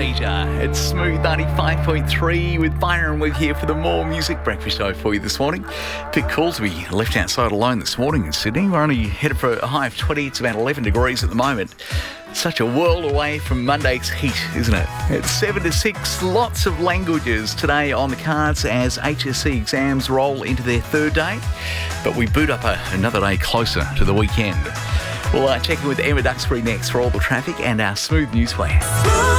Asia. It's Smooth 95.3 with Byron. We're here for the More Music Breakfast Show for you this morning. Bit cool to be left outside alone this morning in Sydney. We're only headed for a high of 20. It's about 11 degrees at the moment. Such a world away from Monday's heat, isn't it? It's 7 to 6. Lots of languages today on the cards as HSC exams roll into their third day. But we boot up another day closer to the weekend. We'll check in with Emma Duxbury next for all the traffic and our Smooth News Flash.